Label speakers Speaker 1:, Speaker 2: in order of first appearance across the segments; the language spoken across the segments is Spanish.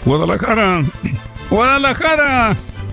Speaker 1: Guadalajara, Guadalajara,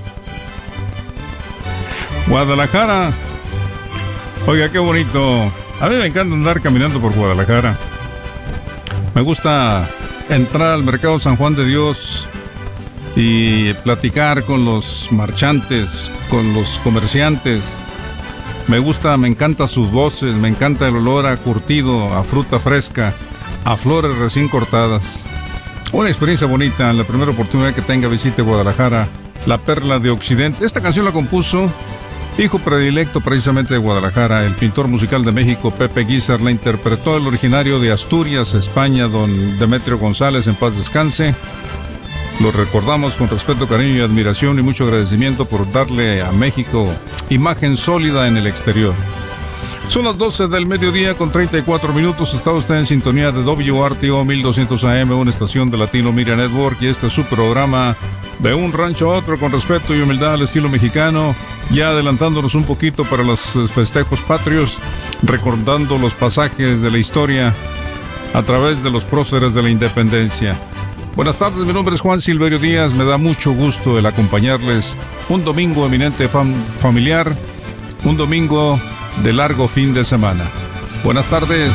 Speaker 1: Guadalajara. Oiga, qué bonito. A mí me encanta andar caminando por Guadalajara. Me gusta entrar al mercado San Juan de Dios y platicar con los marchantes, con los comerciantes. Me encanta sus voces, me encanta el olor a curtido, a fruta fresca, a flores recién cortadas. Una experiencia bonita. La primera oportunidad que tenga, visite Guadalajara, la perla de Occidente. Esta canción la compuso hijo predilecto precisamente de Guadalajara, el pintor musical de México, Pepe Guizar. La interpretó el originario de Asturias, España, don Demetrio González, en paz descanse. Lo recordamos con respeto, cariño y admiración y mucho agradecimiento por darle a México imagen sólida en el exterior. Son las 12 del mediodía con 34 minutos. Está usted en sintonía de WRTO 1200 AM, una estación de Latino Media Network, y este es su programa De un Rancho a Otro, con respeto y humildad al estilo mexicano, ya adelantándonos un poquito para los festejos patrios, recordando los pasajes de la historia a través de los próceres de la independencia. Buenas tardes, mi nombre es Juan Silverio Díaz, me da mucho gusto el acompañarles un domingo eminente familiar, un domingo de largo fin de semana. Buenas tardes.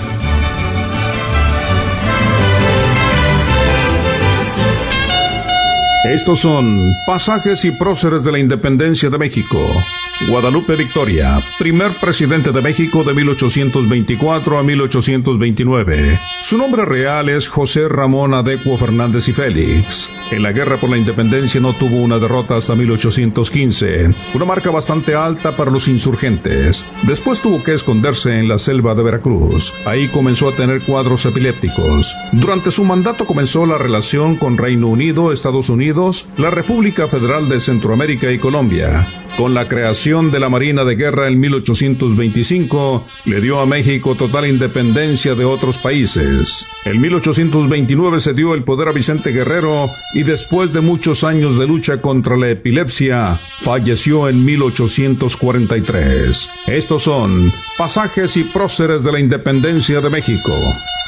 Speaker 1: Estos son pasajes y próceres de la independencia de México. Guadalupe Victoria, primer presidente de México de 1824 a 1829. Su nombre real es José Ramón Adecuo Fernández y Félix. En la guerra por la independencia no tuvo una derrota hasta 1815, una marca bastante alta para los insurgentes. Después tuvo que esconderse en la selva de Veracruz. Ahí comenzó a tener cuadros epilépticos. Durante su mandato comenzó la relación con Reino Unido, Estados Unidos, la República Federal de Centroamérica y Colombia. Con la creación de la Marina de Guerra en 1825, le dio a México total independencia de otros países. En 1829 se dio el poder a Vicente Guerrero y después de muchos años de lucha contra la epilepsia, falleció en 1843. Estos son pasajes y próceres de la independencia de México.